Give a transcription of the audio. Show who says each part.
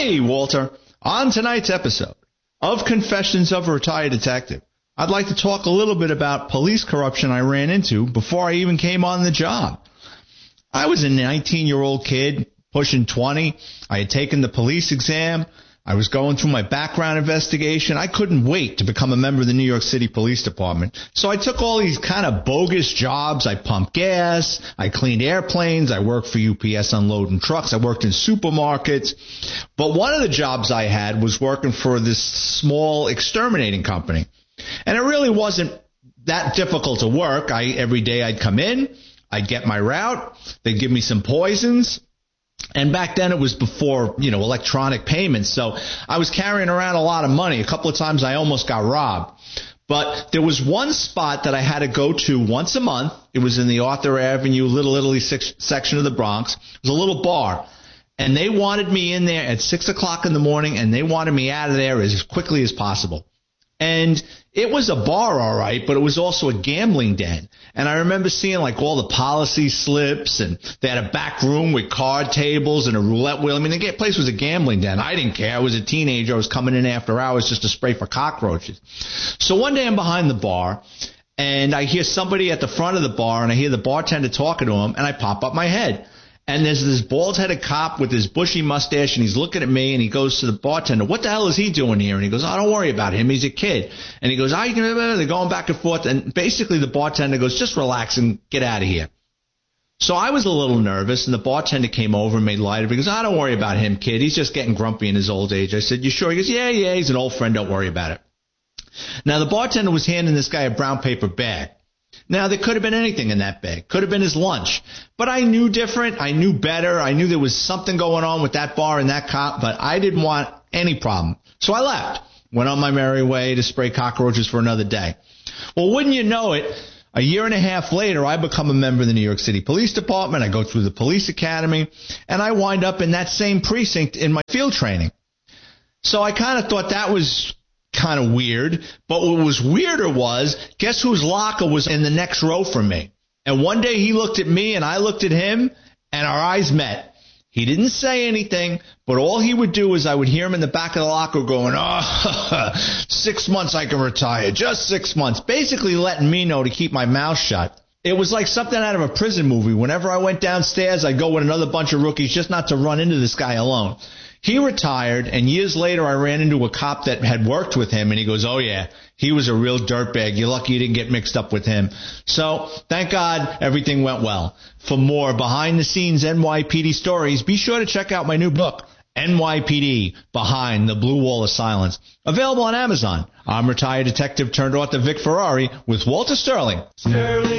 Speaker 1: Hey, Walter. On tonight's episode of Confessions of a Retired Detective, I'd like to talk a little bit about police corruption I ran into before I even came on the job. I was a 19-year-old kid, pushing 20. I had taken the police exam. I was going through my background investigation. I couldn't wait to become a member of the New York City Police Department. So I took all these kind of bogus jobs. I pumped gas. I cleaned airplanes. I worked for UPS unloading trucks. I worked in supermarkets. But one of the jobs I had was working for this small exterminating company. And it really wasn't that difficult to work. Every day I'd come in. I'd get my route. They'd give me some poisons. And back then it was before, electronic payments. So I was carrying around a lot of money. A couple of times I almost got robbed. But there was one spot that I had to go to once a month. It was in the Arthur Avenue, Little Italy section of the Bronx. It was a little bar. And they wanted me in there at 6 o'clock in the morning, and they wanted me out of there as quickly as possible. And it was a bar, all right, but it was also a gambling den. And I remember seeing like all the policy slips, and they had a back room with card tables and a roulette wheel. I mean, the place was a gambling den. I didn't care. I was a teenager. I was coming in after hours just to spray for cockroaches. So one day I'm behind the bar, and I hear somebody at the front of the bar, and I hear the bartender talking to him, and I pop up my head. And there's this bald-headed cop with his bushy mustache, and he's looking at me, and he goes to the bartender, "What the hell is he doing here?" And he goes, "Oh, don't worry about him. He's a kid." And he goes, they're going back and forth. And basically the bartender goes, "Just relax and get out of here." So I was a little nervous, and the bartender came over and made light of it. He goes, "Don't worry about him, kid. He's just getting grumpy in his old age." I said, "You sure?" He goes, Yeah, he's an old friend. Don't worry about it." Now, the bartender was handing this guy a brown paper bag. Now, there could have been anything in that bag. Could have been his lunch. But I knew different. I knew better. I knew there was something going on with that bar and that cop, but I didn't want any problem. So I left. Went on my merry way to spray cockroaches for another day. Well, wouldn't you know it, a year and a half later, I become a member of the New York City Police Department. I go through the police academy, and I wind up in that same precinct in my field training. So I kind of thought that was kind of weird, but what was weirder was, guess whose locker was in the next row from me? And one day he looked at me and I looked at him, and our eyes met. He didn't say anything, but all he would do is I would hear him in the back of the locker going, 6 months I can retire, just 6 months, basically letting me know to keep my mouth shut. It was like something out of a prison movie. Whenever I went downstairs, I'd go with another bunch of rookies just not to run into this guy alone. He retired, and years later I ran into a cop that had worked with him, and he goes, "Oh, yeah, he was a real dirtbag. You're lucky you didn't get mixed up with him." So, thank God, everything went well. For more behind-the-scenes NYPD stories, be sure to check out my new book, NYPD, Behind the Blue Wall of Silence. Available on Amazon. I'm retired detective turned author Vic Ferrari with Walter Sterling.